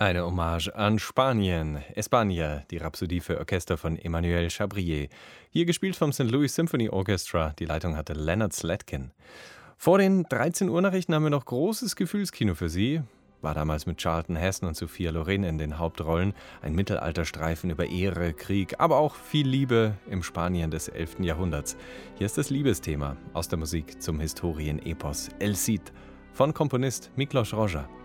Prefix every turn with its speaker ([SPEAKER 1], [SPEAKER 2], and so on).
[SPEAKER 1] Eine Hommage an Spanien. España, die Rhapsodie für Orchester von Emmanuel Chabrier. Hier gespielt vom St. Louis Symphony Orchestra. Die Leitung hatte Leonard Slatkin. Vor den 13 Uhr Nachrichten haben wir noch großes Gefühlskino für Sie. War damals mit Charlton Heston und Sophia Loren in den Hauptrollen. Ein Mittelalterstreifen über Ehre, Krieg, aber auch viel Liebe im Spanien des 11. Jahrhunderts. Hier ist das Liebesthema aus der Musik zum Historienepos El Cid von Komponist Miklos Rozsa.